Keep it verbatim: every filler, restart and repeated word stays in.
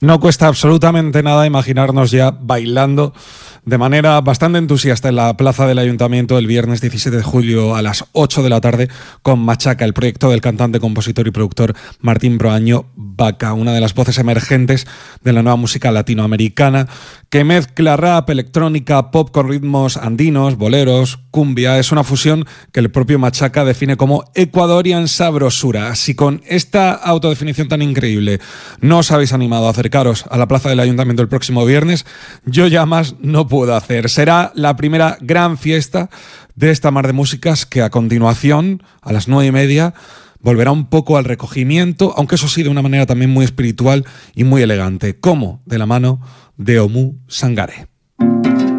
No cuesta absolutamente nada imaginarnos ya bailando de manera bastante entusiasta en la plaza del Ayuntamiento el viernes diecisiete de julio a las ocho de la tarde con Machaca, el proyecto del cantante, compositor y productor Martín Proaño Baca, una de las voces emergentes de la nueva música latinoamericana que mezcla rap, electrónica, pop con ritmos andinos, boleros, cumbia. Es una fusión que el propio Machaca define como Ecuadorian sabrosura. Si con esta autodefinición tan increíble no os habéis animado a acercaros a la plaza del Ayuntamiento el próximo viernes, yo ya más no puedo hacer. Será la primera gran fiesta de esta mar de músicas que a continuación, a las nueve y media, volverá un poco al recogimiento, aunque eso sí de una manera también muy espiritual y muy elegante, como de la mano de Omu Sangare.